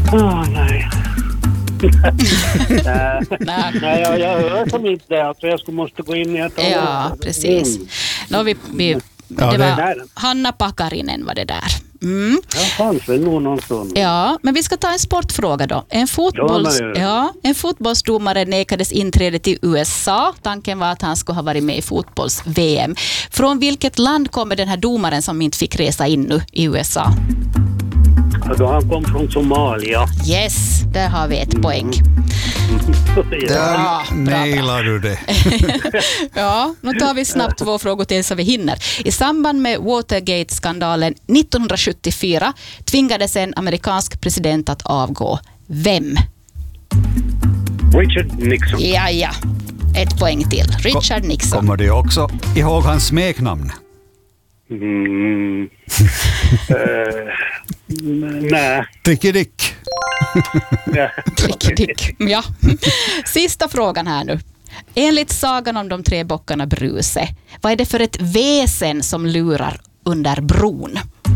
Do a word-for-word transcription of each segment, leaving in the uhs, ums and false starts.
Ah, nej. nej, nej jag, jag hör som inte det. Alltså jag skulle måste gå in i ett annat. Ja, precis. Mm. No, vi, vi, Ja, det det- var Hanna Pakarinen var det där. Mm. Ja, fanns väl nog någon sån. Ja, men vi ska ta en sportfråga då. En, fotbolls, Ja, men- ja, en fotbollsdomare nekades inträde till U S A. Tanken var att han skulle ha varit med i fotbolls-V M. Från vilket land kommer den här domaren som inte fick resa in nu i U S A? Ja, då han kom från Somalia. Yes, där har vi ett poäng. Där bra, nailar du det. Ja, nu tar vi snabbt två frågor till så vi hinner. I samband med Watergate-skandalen nittonhundrasjuttiofyra tvingades en amerikansk president att avgå. Vem? Richard Nixon. Ja, ja. Ett poäng till. Richard Nixon. Kommer du också ihåg hans smeknamn? Mm. uh, nej. Tricky-dick. Ja. Dick. Ja. Sista frågan här nu. Enligt sagan om de tre bockarna Bruse, vad är det för ett väsen som lurar under bron?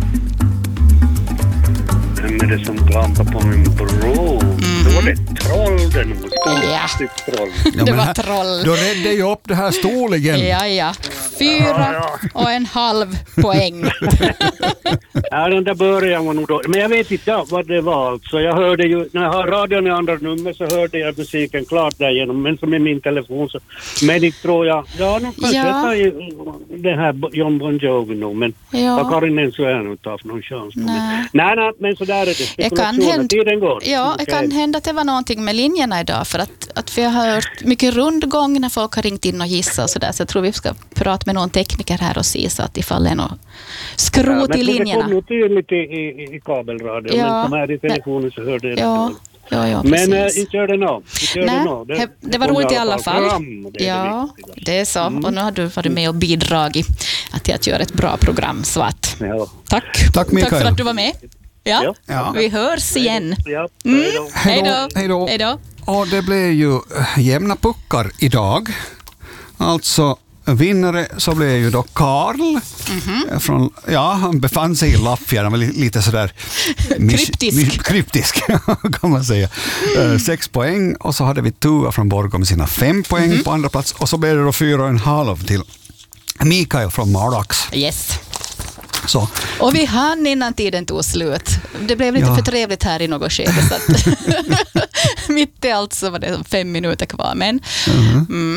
Vem är det som klampar på min bro? Mm. Då var det troll det nog. Ja. Troll. Ja, Det men var här- troll. Då räddade jag upp det här stoligen. Ja, ja. Fyra och en halv poäng. Ja, den där början var nog då. Men jag vet inte ja, vad det var alltså. Jag hörde ju, när jag har radion i andra nummer så hörde jag musiken klart där igenom. Men som i min telefon så. Men det tror jag, ja nu kanske Ja. jag tar ju det här John Bon Jovi nu. Men Ja. jag kan inte så jag inte haft någon chans. Nej. Men, nej, nej, men så där är det. Jag kan Spekulationer, hända, tiden går. ja, det Okej. kan hända att det var någonting med linjerna idag för att, att vi har hört mycket rundgång när folk har ringt in och gissat och sådär. Så jag tror vi ska prata med någon tekniker här och se så att ifall det är något skrot men i Det linjerna. kom nog tydligt i, i, i kabelradio. Ja. Men som här i telefonen så hörde jag Ja, det. ja, ja, Men äh, precis. inte gör det nå. Inte gör det Nej, nå. det, det var kommer roligt i alla fall. fram, och det är Ja, det viktiga. det är så. Och nu har du varit med och bidragit till att göra ett bra program. Så att, Ja. tack. Tack, Mikael. Tack för att du var med. Ja, Ja. Ja. vi hörs igen. Ja, Mm. hej då. Hej då. Hej då. Hej då. Och det blev ju äh, jämna puckar idag. Alltså vinnare så blev ju då Karl. Mhm. Från, ja, han befann sig i Lappfjärden, var li- lite sådär mis- Kryptisk. mis- kryptisk kan man säga. Eh, sex poäng och så hade vi Tua från Borgå med sina fem poäng Mhm. på andra plats och så blev det då fyra och en halv till Mikael från Malax. Yes. Så Och vi hann innan tiden tog slut. Det blev lite Ja. för trevligt här i något skede. Så att mitt i allt så var det fem minuter kvar. Men mm.